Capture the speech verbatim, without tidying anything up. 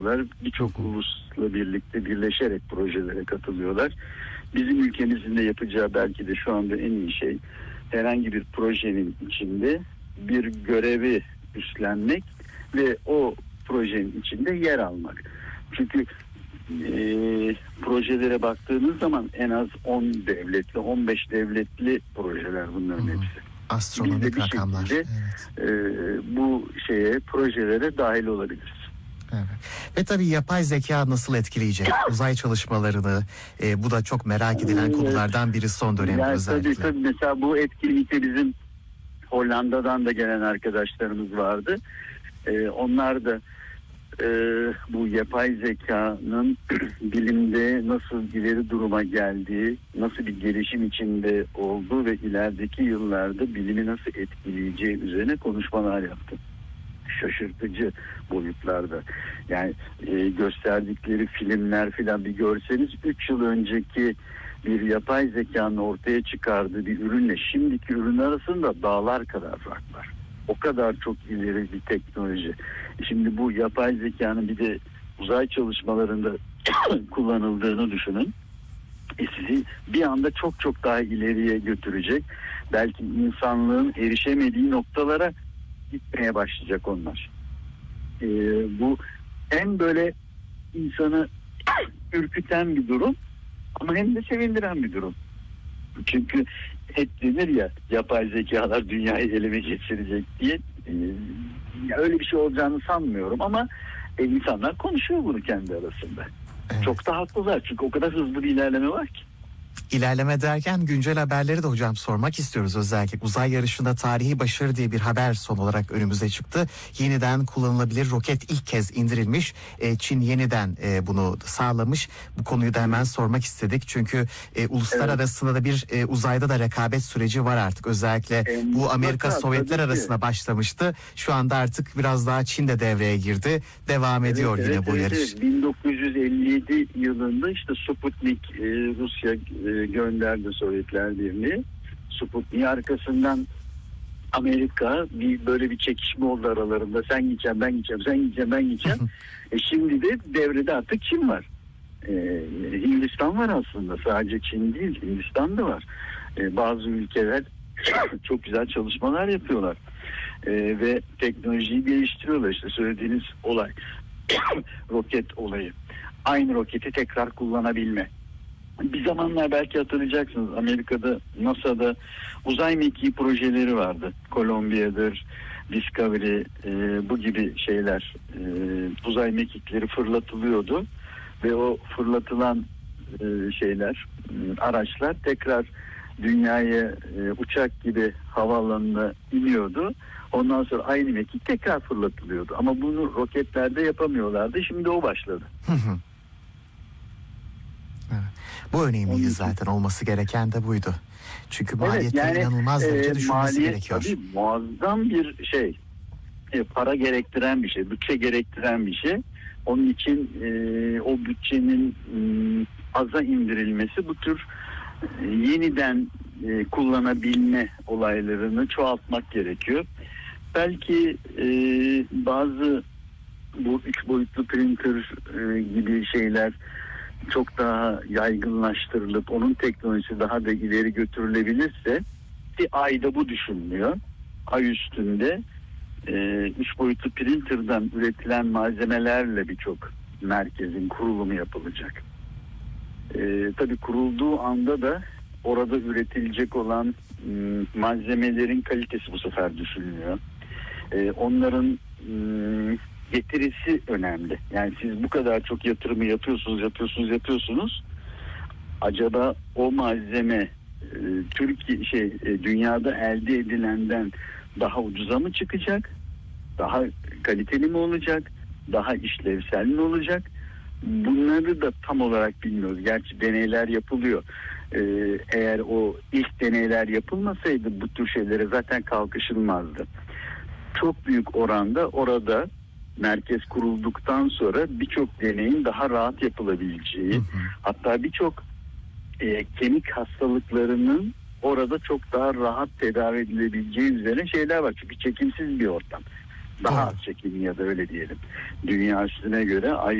birçok ulusla birlikte birleşerek projelere katılıyorlar. Bizim ülkemizin de yapacağı belki de şu anda en iyi şey herhangi bir projenin içinde bir görevi üstlenmek ve o projenin içinde yer almak. Çünkü e, projelere baktığınız zaman en az on devletli, on beş devletli projeler bunların Hmm. hepsi. Astronomik Biz de bir rakamlar. şekilde Evet. e, bu şeye, projelere dahil olabiliriz. Evet. Ve tabii yapay zeka nasıl etkileyecek uzay çalışmalarını, e, bu da çok merak edilen Evet. konulardan biri son dönemde Yani özellikle. tabii, tabii mesela bu etkinlikte bizim Hollanda'dan da gelen arkadaşlarımız vardı. Ee, onlar da e, bu yapay zekanın bilimde nasıl ileri duruma geldiği, nasıl bir gelişim içinde olduğu ve ilerideki yıllarda bilimi nasıl etkileyeceği üzerine konuşmalar yaptı. Şaşırtıcı boyutlarda. Yani e, gösterdikleri filmler filan bir görseniz üç yıl önceki bir yapay zekanın ortaya çıkardığı bir ürünle şimdiki ürün arasında dağlar kadar fark var. O kadar çok ileri bir teknoloji. Şimdi bu yapay zekanın bir de uzay çalışmalarında kullanıldığını düşünün. E sizi bir anda çok çok daha ileriye götürecek. Belki insanlığın erişemediği noktalara gitmeye başlayacak onlar. Ee, bu hem böyle insanı ürküten bir durum ama hem de sevindiren bir durum. Çünkü hep denir ya yapay zekalar dünyayı eleme geçirecek diye. Ee, ya öyle bir şey olacağını sanmıyorum ama e, insanlar konuşuyor bunu kendi arasında. Evet. Çok da haklılar çünkü o kadar hızlı bir ilerleme var ki. İlerleme derken güncel haberleri de hocam sormak istiyoruz özellikle. Uzay yarışında tarihi başarı diye bir haber son olarak önümüze çıktı. Yeniden kullanılabilir roket ilk kez indirilmiş. E, Çin yeniden e, bunu sağlamış. Bu konuyu da hemen sormak istedik. Çünkü e, uluslar Evet. arasında da bir e, uzayda da rekabet süreci var artık. Özellikle E, bu Amerika mutlaka, Sovyetler tabii ki. arasında başlamıştı. Şu anda artık biraz daha Çin de devreye girdi. Devam ediyor Evet, yine evet, bu evet, yarış. evet. bin dokuz yüz elli yedi yılında işte Sputnik e, Rusya e, gönderdi Sovyetler Birliği. Sputnik arkasından Amerika bir böyle bir çekişme oldu aralarında. Sen gideceksin, ben gideceğim, sen gideceksin, ben gideceğim. e şimdi de devrede artık Çin var. E, Hindistan var aslında. Sadece Çin değil, Hindistan da var. E, bazı ülkeler çok güzel çalışmalar yapıyorlar. E, ve teknolojiyi geliştiriyorlar. İşte söylediğiniz olay. Roket olayı. Aynı roketi tekrar kullanabilme. Bir zamanlar belki hatırlayacaksınız Amerika'da NASA'da uzay mekiği projeleri vardı. Columbiya'dır, Discovery e, bu gibi şeyler e, uzay mekikleri fırlatılıyordu ve o fırlatılan e, şeyler e, araçlar tekrar dünyaya e, uçak gibi havaalanına iniyordu. Ondan sonra aynı mekik tekrar fırlatılıyordu. Ama bunu roketlerde yapamıyorlardı. Şimdi o başladı. Evet. Bu önemliydi Onun zaten, olması gereken de buydu. Çünkü maliyeti evet, yani, inanılmaz derece e, düşürmesi maliyet, gerekiyor. Tabii muazzam bir şey. E, para gerektiren bir şey, bütçe gerektiren bir şey. Onun için e, o bütçenin e, aza indirilmesi bu tür e, yeniden e, kullanabilme olaylarını çoğaltmak gerekiyor. Belki e, bazı bu üç boyutlu printer e, gibi şeyler çok daha yaygınlaştırılıp onun teknolojisi daha da ileri götürülebilirse, ki ayda bu düşünülüyor. Ay üstünde e, üç boyutlu printer'dan üretilen malzemelerle birçok merkezin kurulumu yapılacak. E, tabii kurulduğu anda da orada üretilecek olan m, malzemelerin kalitesi bu sefer düşünülüyor. E, onların m, getirisi önemli. Yani siz bu kadar çok yatırımı yapıyorsunuz, yapıyorsunuz, yapıyorsunuz. Acaba o malzeme e, Türkiye şey e, dünyada elde edilenden daha ucuza mı çıkacak? Daha kaliteli mi olacak? Daha işlevsel mi olacak? Bunları da tam olarak bilmiyoruz. Gerçi deneyler yapılıyor. Ee, eğer o ilk deneyler yapılmasaydı bu tür şeylere zaten kalkışılmazdı. Çok büyük oranda orada merkez kurulduktan sonra birçok deneyin daha rahat yapılabileceği, hı hı. hatta birçok e, kemik hastalıklarının orada çok daha rahat tedavi edilebileceği üzerine şeyler var. Çünkü çekimsiz bir ortam. Daha Doğru. az çekimli ya da öyle diyelim. Dünya üstüne göre ay